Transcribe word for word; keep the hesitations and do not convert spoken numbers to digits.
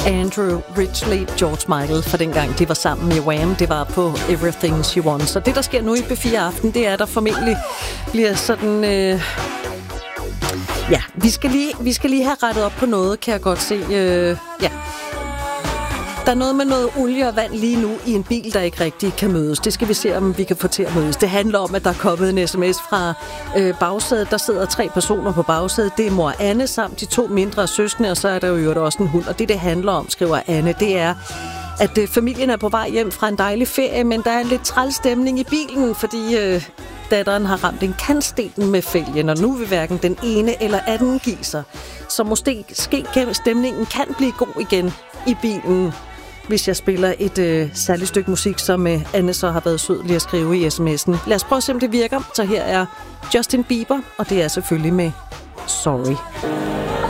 Andrew Ridgeley, George Michael, fra dengang de var sammen med Wham. Det var på Everything She Wants. Og det, der sker nu i B fire Aften, det er, at der formentlig bliver sådan... Øh ja, vi skal, lige, vi skal lige have rettet op på noget, kan jeg godt se. Øh, ja. Der er noget med noget olie og vand lige nu i en bil, der ikke rigtig kan mødes. Det skal vi se, om vi kan få til at mødes. Det handler om, at der er kommet en sms fra øh, bagsædet. Der sidder tre personer på bagsædet. Det er mor Anne samt de to mindre søskende, og så er der jo også en hund. Og det, det handler om, skriver Anne, det er, at øh, familien er på vej hjem fra en dejlig ferie, men der er en lidt træls stemning i bilen, fordi øh, datteren har ramt en kantsten med fælgen, og nu vil hverken den ene eller anden give sig. Så måske stemningen kan blive god igen i bilen, hvis jeg spiller et øh, særligt stykke musik, som øh, Anne så har været sød lige at skrive i sms'en. Lad os prøve at se, om det virker. Så her er Justin Bieber, og det er selvfølgelig med Sorry.